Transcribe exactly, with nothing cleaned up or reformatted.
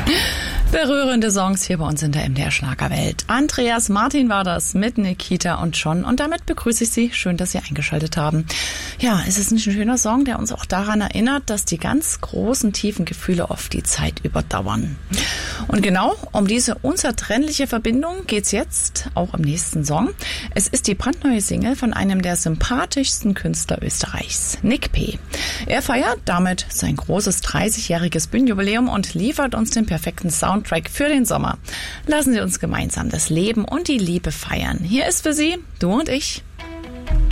Berührende Songs hier bei uns in der M D R Schlagerwelt. Andreas Martin war das mit Nikita und John und damit begrüße ich Sie. Schön, dass Sie eingeschaltet haben. Ja, es ist ein schöner Song, der uns auch daran erinnert, dass die ganz großen, tiefen Gefühle oft die Zeit überdauern. Und genau um diese unzertrennliche Verbindung geht's jetzt auch im nächsten Song. Es ist die brandneue Single von einem der sympathischsten Künstler Österreichs, Nick P. Er feiert damit sein großes dreißigjähriges Bühnenjubiläum und liefert uns den perfekten Soundtrack für den Sommer. Lassen Sie uns gemeinsam das Leben und die Liebe feiern. Hier ist für Sie Du und ich.